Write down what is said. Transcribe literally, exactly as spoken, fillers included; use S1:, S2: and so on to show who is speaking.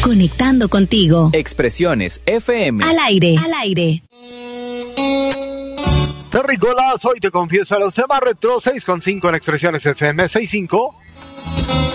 S1: conectando contigo.
S2: Expresiones F M.
S1: Al aire, al aire.
S3: Terrícolas, hoy te confieso a los temas retro, seis con cinco en Expresiones F M, seis cinco.